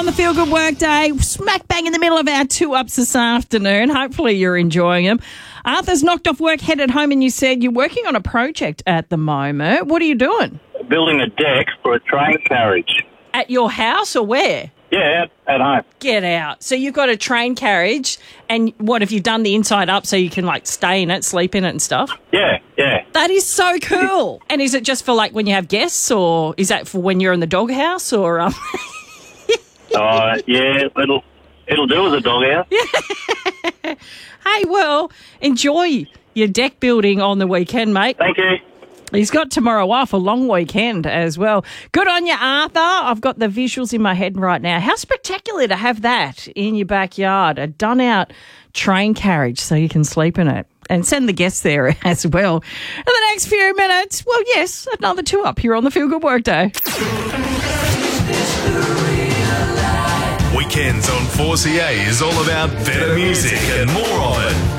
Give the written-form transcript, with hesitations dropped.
on the Feel Good Workday, smack bang in the middle of our 2-ups this afternoon. Hopefully you're enjoying them. Arthur's knocked off work, headed home, and you said you're working on a project at the moment. What are you doing? Building a deck for a train carriage. At your house or where? Yeah, at home. Get out. So you've got a train carriage, and what, have you done the inside up so you can, like, stay in it, sleep in it and stuff? Yeah. That is so cool. And is it just for, like, when you have guests, or is that for when you're in the doghouse, or... Yeah, it'll do as a doghouse. Hey, well, enjoy your deck building on the weekend, mate. Thank you. He's got tomorrow off, a long weekend as well. Good on you, Arthur. I've got the visuals in my head right now. How spectacular to have that in your backyard, a done-out train carriage so you can sleep in it. And send the guests there as well. In the next few minutes, well, yes, another 2-up here on the Feel Good Workday. Weekends on 4CA is all about better music and more of it.